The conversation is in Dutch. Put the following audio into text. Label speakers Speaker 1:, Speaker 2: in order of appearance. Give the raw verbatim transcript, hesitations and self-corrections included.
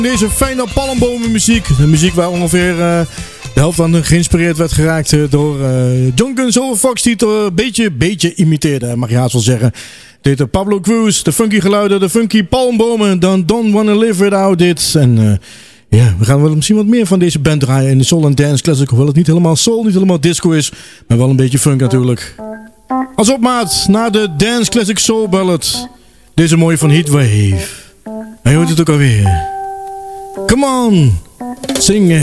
Speaker 1: Deze fijne palmbomenmuziek. De muziek waar ongeveer uh, de helft aan geïnspireerd werd geraakt uh, door uh, John Guns Over Fox, die het een beetje, beetje imiteerde, mag je haast wel zeggen. Dit uh, Pablo Cruz, de funky geluiden, de funky palmbomen, dan Don't Wanna Live Without It. En uh, ja, we gaan wel misschien wat meer van deze band draaien in de Soul and Dance Classic. Hoewel het niet helemaal soul, niet helemaal disco is, maar wel een beetje funk natuurlijk. Als opmaat naar de Dance Classic Soul Ballad. Deze mooie van Heatwave. En je hoort het ook alweer. Come on, sing it.